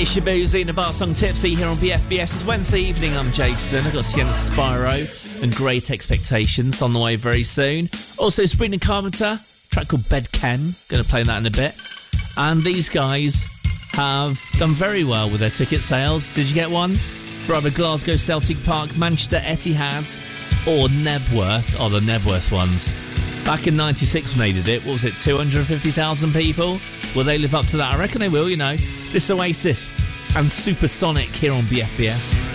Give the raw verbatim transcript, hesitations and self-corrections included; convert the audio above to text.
It's your boozy and a bar song Tipsy here on B F B S. It's Wednesday evening, I'm Jason. I've got Sienna Spyro and Great Expectations on the way very soon. Also, Sabrina Carpenter, track called Bed Ken. Going to play that in a bit. And these guys have done very well with their ticket sales. Did you get one? For either Glasgow Celtic Park, Manchester Etihad or Nebworth. Oh, the Nebworth ones. Back in ninety-six when they did it, what was it, two hundred fifty thousand people? Will they live up to that? I reckon they will, you know. This Oasis and Supersonic here on B F B S.